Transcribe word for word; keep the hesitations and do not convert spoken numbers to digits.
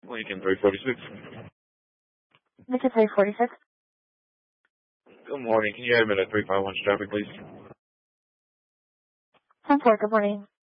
Lincoln three forty-six. Lincoln three forty-six. Good morning. Can you add me to three five one traffic, please? ten four, good morning.